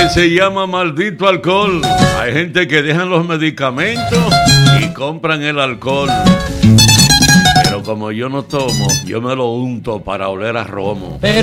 que se llama maldito alcohol. Hay gente que dejan los medicamentos y compran el alcohol. Pero como yo no tomo, yo me lo unto para oler a romo. Pero